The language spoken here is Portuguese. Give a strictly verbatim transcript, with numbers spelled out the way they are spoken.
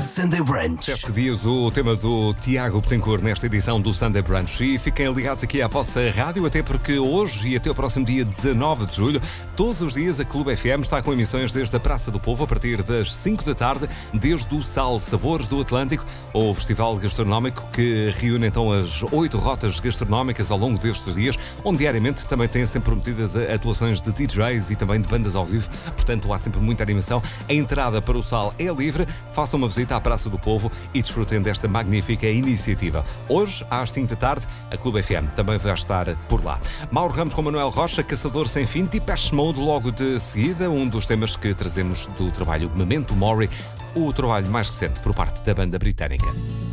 Sunday Brunch. Sete dias o tema do Tiago Betancourt nesta edição do Sunday Brunch. E fiquem ligados aqui à vossa rádio, até porque hoje e até o próximo dia dezanove de julho, todos os dias a Clube F M está com emissões desde a Praça do Povo a partir das cinco da tarde, desde o Sal Sabores do Atlântico, o festival gastronómico que reúne então as oito rotas gastronómicas ao longo destes dias, onde diariamente também têm sempre prometidas atuações de D Js e também de bandas ao vivo, portanto há sempre muita animação. A entrada para o Sal é livre, façam uma visita à Praça do Povo e desfrutem desta magnífica iniciativa. Hoje, às cinco da tarde, a Clube F M também vai estar por lá. Mauro Ramos com Manuel Rocha, Caçador Sem Fim, Depeche Mode logo de seguida, um dos temas que trazemos do trabalho Memento Mori, o trabalho mais recente por parte da banda britânica.